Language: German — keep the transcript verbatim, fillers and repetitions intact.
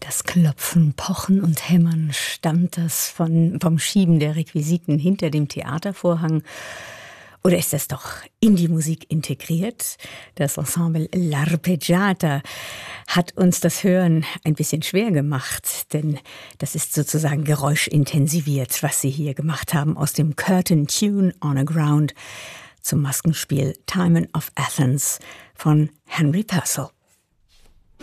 Das Klopfen, Pochen und Hämmern, stammt das von, vom Schieben der Requisiten hinter dem Theatervorhang? Oder ist das doch in die Musik integriert? Das Ensemble L'Arpeggiata hat uns das Hören ein bisschen schwer gemacht, denn das ist sozusagen geräuschintensiviert, was sie hier gemacht haben aus dem Curtain Tune on a Ground zum Maskenspiel Timon of Athens von Henry Purcell.